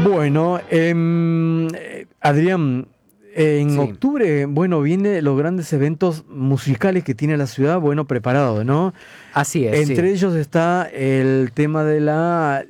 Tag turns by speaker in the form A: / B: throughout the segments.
A: Bueno, Adrián, en octubre, bueno, vienen los grandes eventos musicales que tiene la ciudad, bueno, preparados, ¿no?
B: Así es.
A: Entre ellos está el tema de la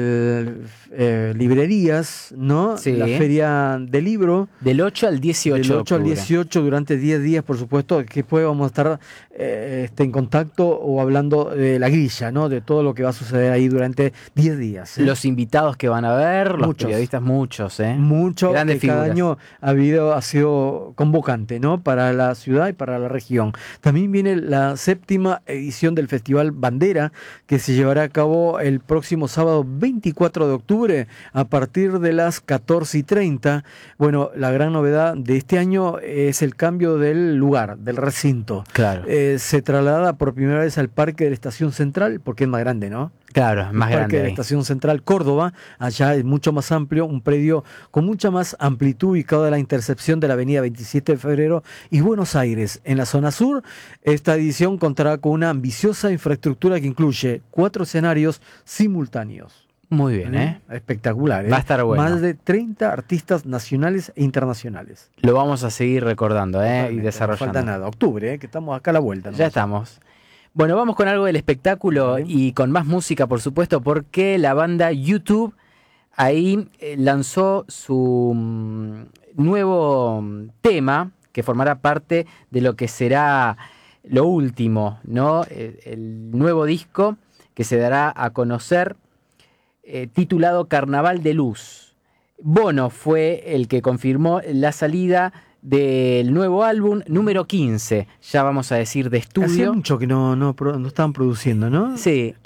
A: librerías, ¿no?
B: Sí.
A: La feria del libro.
B: Del 8 al 18
A: Del 8 al 18 durante 10 días, por supuesto, que después vamos a estar en contacto o hablando de la grilla, ¿no? De todo lo que va a suceder ahí durante 10 días.
B: Los invitados que van a ver, los
A: Muchos.
B: periodistas, muchos, ¿eh?
A: Mucho,
B: Grandes
A: que cada
B: figuras.
A: año ha sido convocante, ¿no? Para la ciudad y para la región. También viene la 7ª edición del Festival Bandera, que se llevará a cabo el próximo sábado 24 de octubre a partir de las 14:30. Bueno, la gran novedad de este año es el cambio del lugar, del recinto.
B: Claro.
A: Se traslada por primera vez al Parque de la Estación Central, porque es más grande, ¿no?
B: Claro, es más
A: el Parque
B: grande
A: de la
B: ahí.
A: Estación Central Córdoba, allá es mucho más amplio, un predio con mucha más amplitud ubicado en la intersección de la avenida 27 de febrero y Buenos Aires. En la zona sur, esta edición contará con una ambiciosa infraestructura que incluye 4 escenarios simultáneos.
B: Muy bien, ¿eh?
A: Espectacular, ¿eh?
B: Va a estar bueno.
A: Más de 30 artistas nacionales e internacionales.
B: Lo vamos a seguir recordando, ¿eh?
A: Totalmente,
B: Y desarrollando.
A: No falta nada, octubre, que estamos acá a la vuelta.
B: Ya estamos. Bueno, vamos con algo del espectáculo y con más música, por supuesto, porque la banda YouTube ahí lanzó su nuevo tema que formará parte de lo que será lo último, ¿no? El nuevo disco que se dará a conocer titulado Carnaval de Luz. Bono fue el que confirmó la salida del nuevo álbum número 15, ya vamos a decir de estudio.
A: Hacía mucho que no estaban produciendo, ¿no?
B: Sí.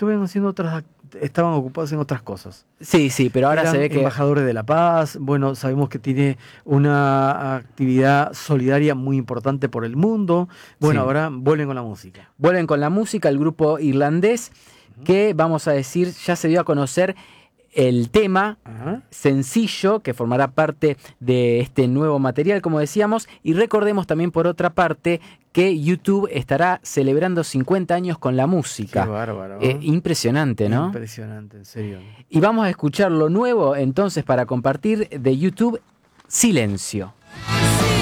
A: Estaban ocupados en otras cosas.
B: Sí, pero ahora
A: eran
B: se ve que
A: embajadores de la paz. Bueno, sabemos que tiene una actividad solidaria muy importante por el mundo. Bueno, ahora vuelven con la música.
B: Vuelven con la música, el grupo irlandés, que vamos a decir, ya se dio a conocer el tema sencillo que formará parte de este nuevo material, como decíamos, y recordemos también por otra parte que YouTube estará celebrando 50 años con la música.
A: Qué bárbaro.
B: Impresionante, ¿no?
A: Impresionante, en serio.
B: Y vamos a escuchar lo nuevo entonces para compartir de YouTube, Silencio.